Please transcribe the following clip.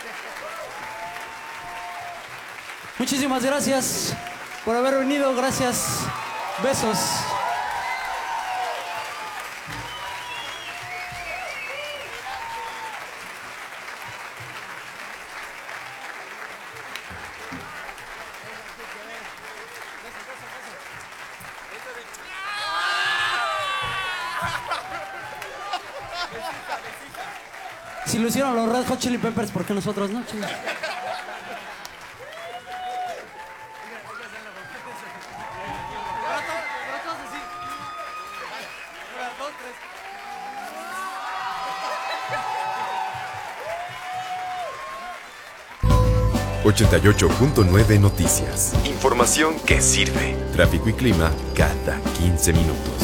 Muchísimas gracias por haber venido. Gracias. Besos. Si lo hicieron los Red Hot Chili Peppers, ¿por qué nosotros no? Chile? 88.9 Noticias. Información que sirve. Tráfico y clima cada 15 minutos.